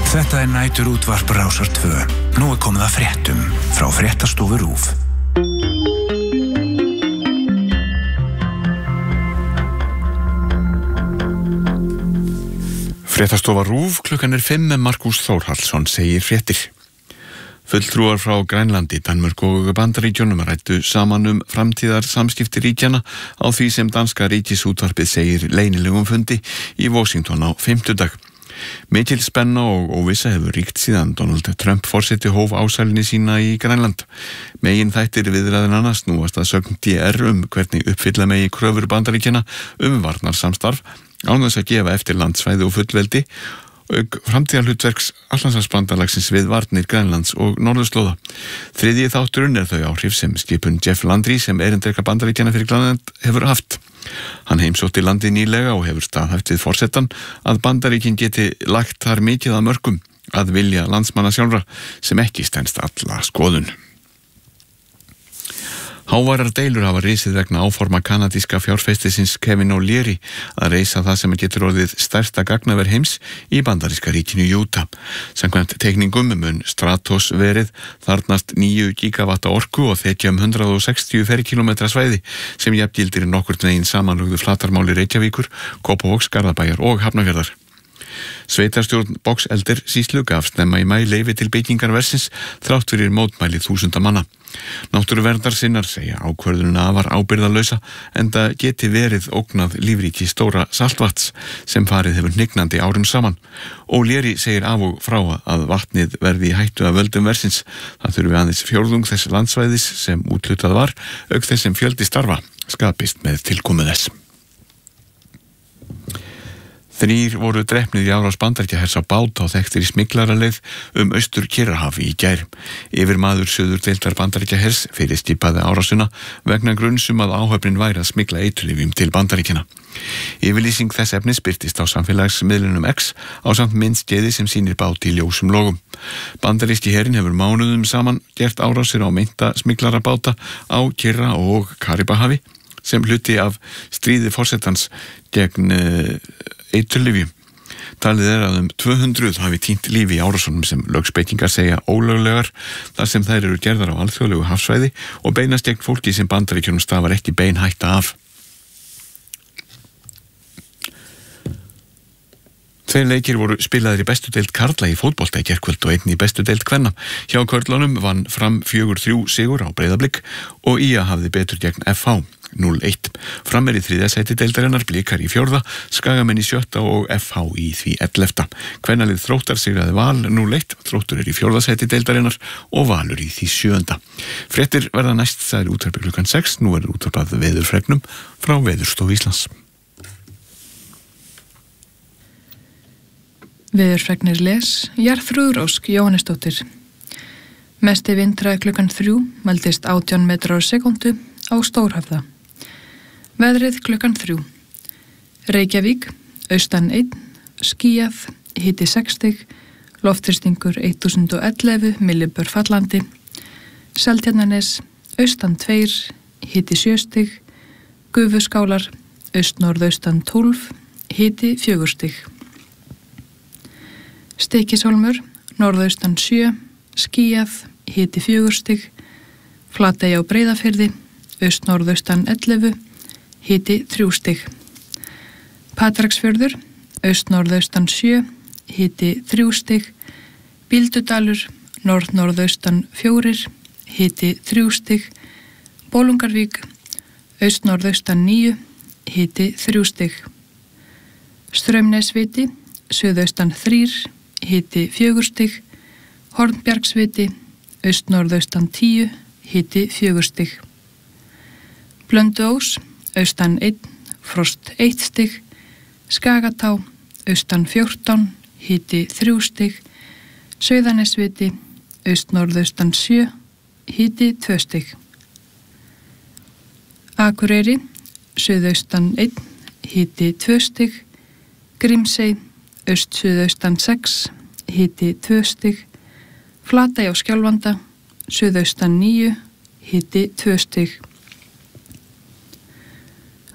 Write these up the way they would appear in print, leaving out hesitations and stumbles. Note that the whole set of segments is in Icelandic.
Þetta nætur útvarp Rásar 2. Nú komið að fréttum frá Fréttastofu RÚV. Fréttastofa RÚV, klukkan 5 með Markús Þórhallsson segir fréttir. Fulltrúar frá Grænlandi, Danmörk og Bandaríkjunum ræddu saman framtíðar samskipti ríkjanna á því sem danska ríkisútvarpið segir leynilegum fundi í Washington á fimmtudag. Mikil spenna og óvissa hefur ríkt síðan Donald Trump forseti hóf ásælinni sína í Grænland. Megin þættir viðræðnanna snúast að sögn DR hvernig uppfylla megi kröfur Bandaríkjanna varnarsamstarf án þess að gefa eftir landsvæði og fullveldi framtíðarhlutverks Atlantshafsbandalagsins við varnir Grænlands og norðurslóða. Þriðji þátturinn þau áhrif sem skipun Jeff Landry sem erindreka Bandaríkjanna fyrir Grænland hefur haft. Hann heimsótti landið nýlega og hefur staðhæft við forsetann að Bandaríkin geti lagt þar mikið að mörkum að vilja landsmanna sjálfra sem ekki stenst alla skoðun. Háværar deilur hafa risið vegna áforma kanadíska fjárfestisins Kevin O'Leary að reisa það sem getur orðið stærsta gagnaver heims í bandaríska ríkinu Utah. Samkvæmt teikningum mun Stratos verið þarnast 9 gigavatta orku og þekja 160 ferkilometra svæði sem jafngildir nokkurn veginn samanlögðu flatarmáli Reykjavíkur, Kópavogs, Garðabæjar og Hafnarfjarðar. Sveitarstjórn Boxelder sýslu gaf snemma í maí leyfi til byggingar versins þrátt fyrir mótmæli þúsunda manna. Náttúruverndarsinnar segja ákvörðunina afar ábyrgðarlausa enda geti verið ógnað lífríki stóra saltvatns sem farið hefur hnignandi árum saman. O'Leary segir af og frá að vatnið verði í hættu af völdum versins. Það þurfi aðeins fjórðung þess landsvæðis sem úthlutað var, auk þess sem fjöldi starfa skapist með tilkomu þess. 3 voru drepnir í árás Bandaríkjahers á bát á þekktri smyglaraleið Austur-Kyrrahaf í gær. Yfirmaður suðurdeildar Bandaríkjahers fyrirskipaði árásina vegna gruns að áhöfnin væri að smygla eiturlyfjum til Bandaríkjanna. Yfirlýsing þess efnis birtist á samfélagsmiðlunum X ásamt myndskeiði sem sýnir bát í ljósum logum. Bandaríski herinn hefur mánuðum saman gert árásir á meinta smyglarabáta á Kyrra og Karibahafi sem hluti af stríði forsetans gegn eiturlyfjum. Talið að 200 hafi týnt lífi í árásunum sem lögspekingar segja ólöglegar þar sem þær eru gerðar á alþjóðlegu hafsvæði og beinast gegn fólki sem Bandaríkjunum stafar ekki bein hætta af. 2 leikir voru spilaðir í bestu deild karla í fótbolta í gærkvöld og einn í bestu deild kvenna. Hjá körlunum vann Fram 4-3 sigur á Breiðablik og IA hafði betur gegn FH 0-1. Fram í 3. sæti deildarinnar, Blikar í 4., Skagamenn í 7. og FH í því 11. Kvennalið Þróttar sigraði Val 0-1, Þróttur í 4. sæti deildarinnar og Valur í því 7. Fréttir verða næst særi útvarpi klukkan 6, nú útvarpað veðurfregnum frá Veðurstofu Íslands. Veðurfregnir les, Jarþrúður Ósk Jóhannesdóttir. Mesti vindhraði klukkan 3 mældist 18 metrar á sekundu á Stórhöfða. Veðrið klukkan 3. Reykjavík, austan 1, skýjað, hiti 6 stig, loftþrýstingur 1011 millibör fallandi. Seltjarnarnes, austan 2, hiti 7 stig, Gufuskálar, austnorðaustan 12, hiti 4 stig. Stykkishólmur, norðaustan 7, skýjað, hiti 4 stig, Flatey á Breiðafirði, austnorðaustan 11, hiti 3 stig. Patreksfjörður, austnorðaustan 7, hiti 3 stig, Bíldudalur, norðnorðaustan 4, hiti 3 stig, Bolungarvík, austnorðaustan 9, hiti 3 stig. Straumnesviti, suðaustan 3, hiti 4 stig, Hornbjargsviti, austnorðaustan 10, hiti 4 stig. Blönduós, austan 1, frost 1 stig, Skagatá, austan 14, hiti 3 stig, Sauðanesviti, austnorðaustan 7, hiti 2 stig. Akureyri, suðaustan 1, hiti 2 stig, Grímsey, austsuðaustan 6, hiti 2 stig, Flatey á Skjálfanda, suðaustan 9, hiti 2 stig.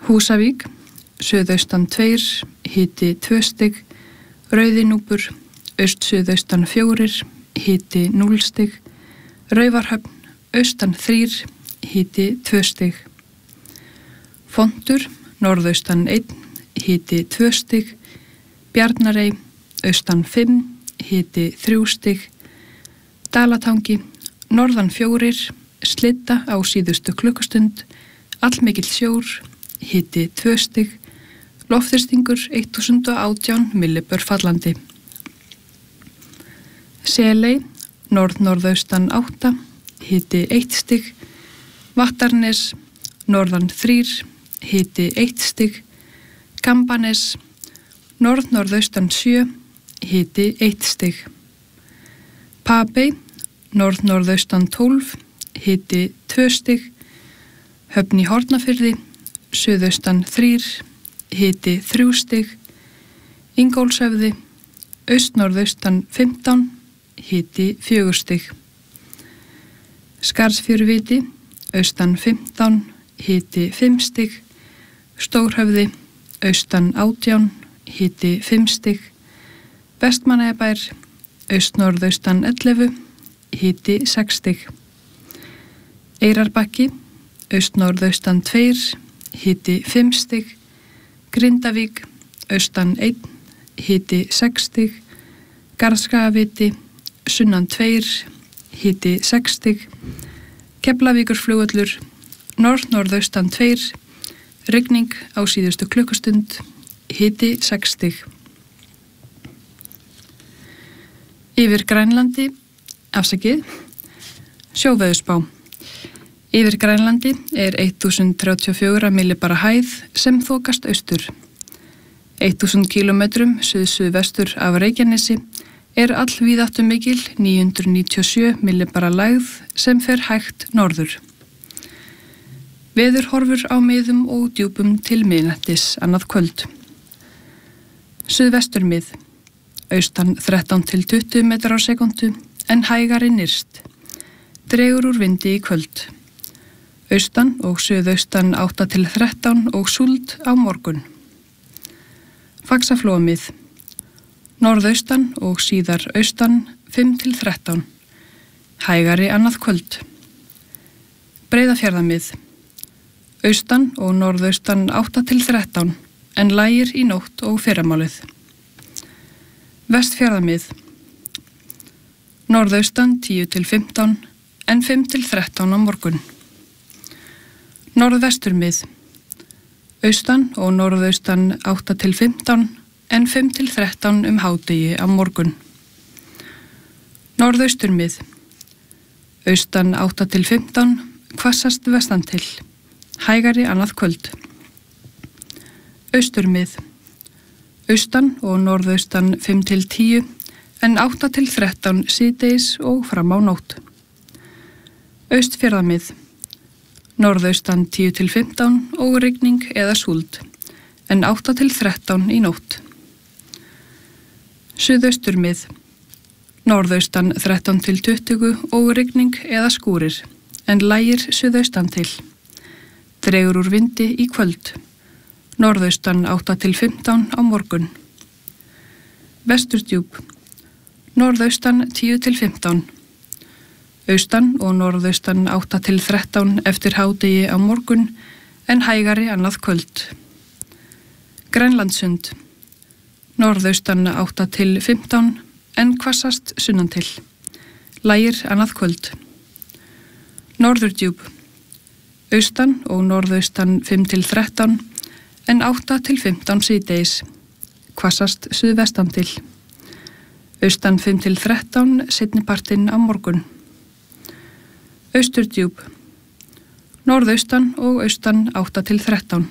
Húsavík, suðaustan 2, hiti 2 stig, Rauðinúpur, aust-suðaustan 4, hiti 0 stig, Raufarhöfn, austan 3, hiti 2 stig. Fontur, norðaustan 1, hiti 2 stig, Bjarnarey, austan 5, hiti 3 stig, Dalatangi, norðan 4, slydda á síðustu klukkustund, allmikill sjór, hiti 2 stig, loftþrýstingur 1018 millibör fallandi. Seley, norð-norðaustan 8, hiti 1 stig, Vattarnes, norðan 3, hiti 1 stig, Kambanes, norð-norðaustan 7, hiti 1 stig. Papey, norð-norðaustan 12, hiti 2 stig, Höfn í Hornafirði, suðaustan 3, hiti 3 stig, Ingólfshöfði, aust-norðaustan 15, hiti 4 stig. Skarðsfjöruviti, austan 15, hiti 5 stig, Stórhöfði, austan 18, hiti 5 stig, Vestmannaeyjabær, aust-norðaustan 11, hiti 6 stig. Eyrarbakki, aust-norðaustan 2, hiti 5 stig, Grindavík, austan 1, hiti 6 stig, Garðskagaviti, sunnan 2, hiti 6 stig, Keflavíkurflugvöllur, norð-norðaustan 2, rigning á síðustu klukkustund, hiti 6 stig. Yfir Grænlandi, sjóveðurspá. Yfir Grænlandi 1034 millibara hæð sem þokast austur. 1000 kilometrum suð-suðvestur af Reykjanesi allvíðáttumikil 997 millibara lægð sem fer hægt norður. Veðurhorfur á miðum og djúpum til miðnættis annað kvöld. Suðvesturmið, austan 13 til 20 metrar á sekundu en hægari nyrst. Dregur úr vindi í kvöld. Austan og suðaustan 8 til 13 og súld á morgun. Faxaflóamið, norðaustan og síðar austan 5 til 13. Hægari annað kvöld. Breiðafjarðamið, austan og norðaustan 8 til 13 en lægir í nótt og fyrramálið. Vestfjarðamið, norðaustan 10 til 15 en 5 til 13 á morgun. Norðvesturmið, austan og norðaustan 8 til 15 en 5 til 13 hádegi á morgun. Norðausturmið, austan 8 til 15, hvassast vestan til, hægari annað kvöld. Austurmið, austan og norðaustan 5 til 10 en 8 til 13 síðdegis og fram á nótt. Austfjarðamið, norðaustan 10 til 15 og rigning eða súld, en 8 til 13 í nótt. Suðausturmið, norðaustan 13 til 20 og rigning eða skúrir, en lægir suðaustan til. Dregur úr vindi í kvöld, norðaustan 8 til 15 á morgun. Vesturdjúp, norðaustan 10 til 15. Austan og norðaustan 8 til 13 eftir hádegi á morgun en hægari annað kvöld. Grænlandssund, norðaustan 8 til 15 en hvassast sunnan til. Lægir annað kvöld. Norðurdjúp, austan og norðaustan 5 til 13 en 8 til 15 síðdegis. Hvassast suðvestan til. Austan 5 til 13 seinnipartinn á morgun. Austurdjúp, norðaustan og austan 8 til 13.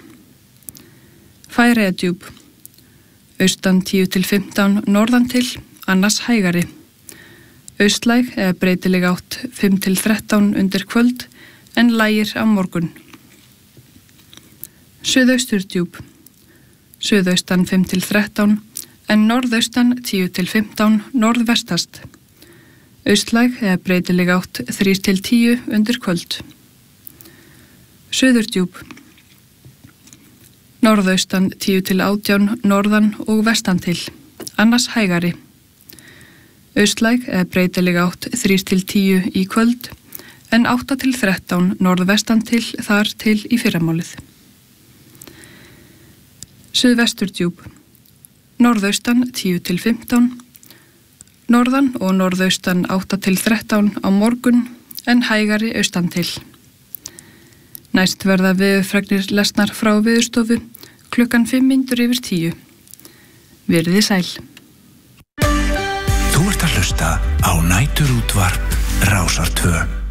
Færeyjadjúp, austan 10 til 15 norðan til, annars hægari. Austlæg eða breytileg átt 5 til 13 undir kvöld en lægir á morgun. Suðausturdjúp, suðaustan 5 til 13 en norðaustan 10 til 15 norðvestast. Austlæg eða breytileg átt 3 til 10 undir kvöld. Suðurdjúp, norðaustan 10 til 18 norðan og vestan til, annars hægari. Austlæg eða breytileg átt 3-10 í kvöld en 8-13 norðvestan til þar til í fyrramálið. Suðvesturdjúp. Norðaustan 10-15, norðan og norðaustan 8-13 á morgun en hægari austan til. Næst verða veðurfregnir lesnar frá Veðurstofu klukkan 9:05. Verið þið sæl. Þú ert að hlusta á Næturútvarp Rásar 2.